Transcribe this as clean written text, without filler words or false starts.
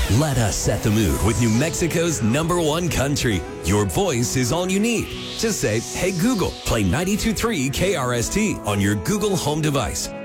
Let us set the mood with New Mexico's #1 country. Your voice is all you need. Just say, hey Google, play 92.3 KRST on your Google Home device.